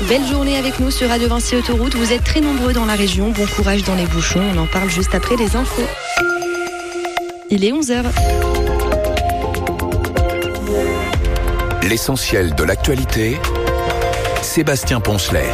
Belle journée avec nous sur Radio Vinci Autoroute. Vous êtes très nombreux dans la région. Bon courage dans les bouchons. On en parle juste après les infos. Il est 11h. L'essentiel de l'actualité, Sébastien Poncelet.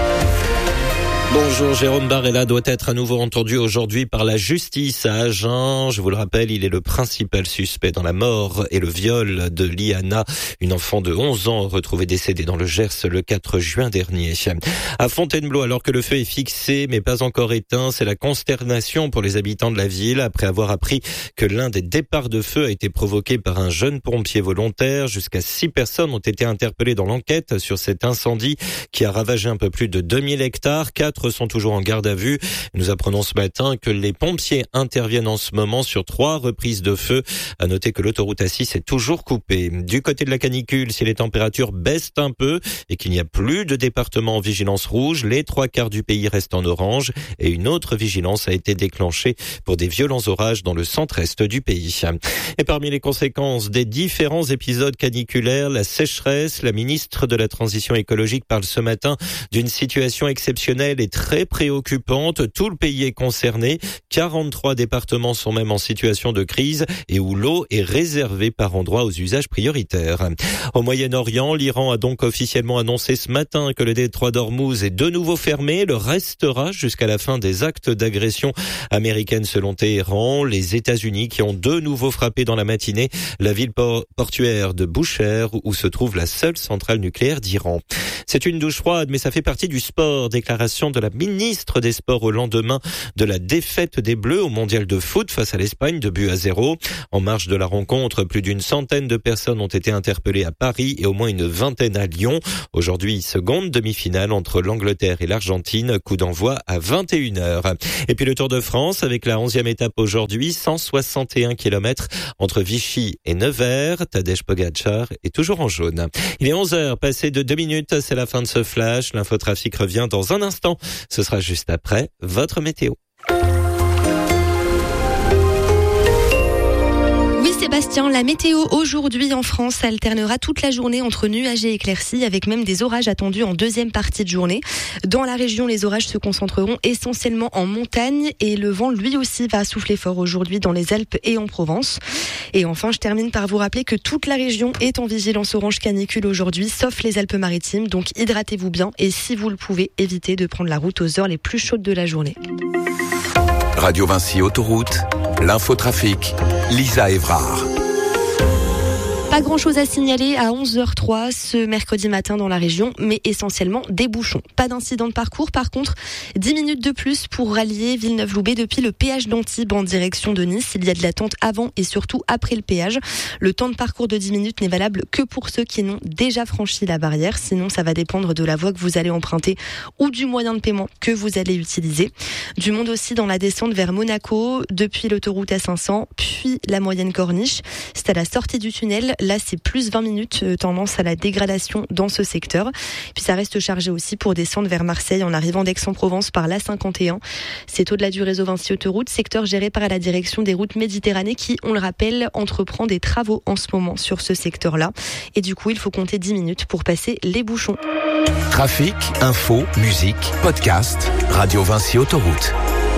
Bonjour, Jérôme Barella doit être à nouveau entendu aujourd'hui par la justice à Agen. Je vous le rappelle, il est le principal suspect dans la mort et le viol de Liana, une enfant de 11 ans retrouvée décédée dans le Gers le 4 juin dernier. À Fontainebleau, alors que le feu est fixé mais pas encore éteint, c'est la consternation pour les habitants de la ville après avoir appris que l'un des départs de feu a été provoqué par un jeune pompier volontaire. Jusqu'à 6 personnes ont été interpellées dans l'enquête sur cet incendie qui a ravagé un peu plus de 2000 hectares. 4 sont toujours en garde à vue. Nous apprenons ce matin que les pompiers interviennent en ce moment sur 3 reprises de feu. À noter que l'autoroute A6 est toujours coupée. Du côté de la canicule, si les températures baissent un peu et qu'il n'y a plus de département en vigilance rouge, les 3/4 du pays restent en orange et une autre vigilance a été déclenchée pour des violents orages dans le centre-est du pays. Et parmi les conséquences des différents épisodes caniculaires, la sécheresse, la ministre de la Transition écologique parle ce matin d'une situation exceptionnelle et très préoccupante. Tout le pays est concerné. 43 départements sont même en situation de crise et où l'eau est réservée par endroits aux usages prioritaires. Au Moyen-Orient, l'Iran a donc officiellement annoncé ce matin que le détroit d'Ormuz est de nouveau fermé. Le restera jusqu'à la fin des actes d'agression américaine selon Téhéran. Les États-Unis qui ont de nouveau frappé dans la matinée la ville portuaire de Bushehr où se trouve la seule centrale nucléaire d'Iran. C'est une douche froide, mais ça fait partie du sport. Déclaration de la ministre des Sports au lendemain de la défaite des Bleus au mondial de foot face à l'Espagne de 2-0. En marge de la rencontre, plus d'une centaine de personnes ont été interpellées à Paris et au moins une vingtaine à Lyon. Aujourd'hui, seconde demi-finale entre l'Angleterre et l'Argentine. Coup d'envoi à 21h. Et puis le Tour de France avec la 11e étape aujourd'hui, 161 km entre Vichy et Nevers. Tadej Pogačar est toujours en jaune. Il est 11h, passé de 2 minutes, c'est la fin de ce flash. L'infotrafic revient dans un instant. Ce sera juste après votre météo. Oui Sébastien, la météo aujourd'hui en France alternera toute la journée entre nuages et éclaircies avec même des orages attendus en deuxième partie de journée. Dans la région, les orages se concentreront essentiellement en montagne et le vent lui aussi va souffler fort aujourd'hui dans les Alpes et en Provence. Et enfin, je termine par vous rappeler que toute la région est en vigilance orange canicule aujourd'hui, sauf les Alpes-Maritimes. Donc hydratez-vous bien et si vous le pouvez, évitez de prendre la route aux heures les plus chaudes de la journée. Radio Vinci Autoroute, l'infotrafic, Lisa Évrard. Pas grand-chose à signaler à 11h03 ce mercredi matin dans la région, mais essentiellement des bouchons. Pas d'incident de parcours, par contre, 10 minutes de plus pour rallier Villeneuve-Loubet depuis le péage d'Antibes en direction de Nice. Il y a de l'attente avant et surtout après le péage. Le temps de parcours de 10 minutes n'est valable que pour ceux qui n'ont déjà franchi la barrière. Sinon, ça va dépendre de la voie que vous allez emprunter ou du moyen de paiement que vous allez utiliser. Du monde aussi dans la descente vers Monaco, depuis l'autoroute A500, puis la moyenne corniche. C'est à la sortie du tunnel. Là, c'est plus 20 minutes, tendance à la dégradation dans ce secteur. Puis ça reste chargé aussi pour descendre vers Marseille en arrivant d'Aix-en-Provence par l'A51. C'est au-delà du réseau Vinci Autoroute, secteur géré par la direction des routes Méditerranée qui, on le rappelle, entreprend des travaux en ce moment sur ce secteur-là. Et du coup, il faut compter 10 minutes pour passer les bouchons. Trafic, info, musique, podcast, Radio Vinci Autoroute.